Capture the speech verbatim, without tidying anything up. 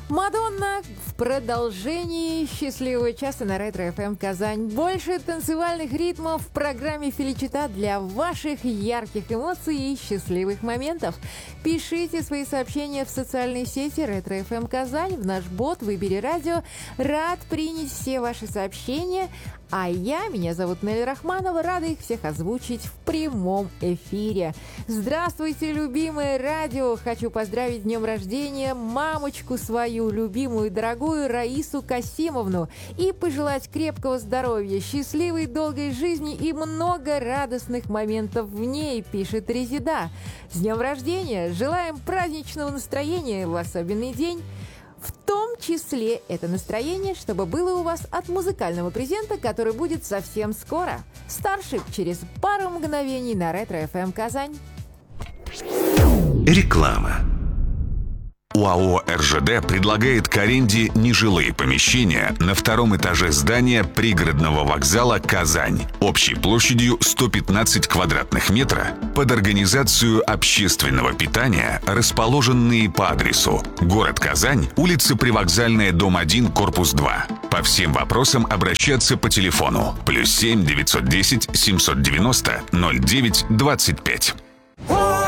Мадонна в продолжении счастливого часа на Ретро-эф эм Казань. Больше танцевальных ритмов в программе «Феличита» для ваших ярких эмоций и счастливых моментов. Пишите свои сообщения в социальной сети Ретро-эф эм Казань, в наш бот «Выбери радио». Рад принять все ваши сообщения. А я, меня зовут Нелли Рахманова, рада их всех озвучить в прямом эфире. Здравствуйте, любимое радио! Хочу поздравить с днем рождения мамочку свою, любимую, дорогую Раису Касимовну, и пожелать крепкого здоровья, счастливой, долгой жизни и много радостных моментов в ней, пишет Резида. С днем рождения! Желаем праздничного настроения в особенный день. В том числе это настроение, чтобы было у вас от музыкального презента, который будет совсем скоро. Старший через пару мгновений на Ретро-эф эм Казань. Реклама. ОАО эр жэ дэ предлагает к аренде нежилые помещения на втором этаже здания пригородного вокзала «Казань» общей площадью сто пятнадцать квадратных метров под организацию общественного питания, расположенные по адресу город Казань, улица Привокзальная, дом один, корпус два. По всем вопросам обращаться по телефону плюс семь девятьсот десять семьсот девяносто ноль девять двадцать пять.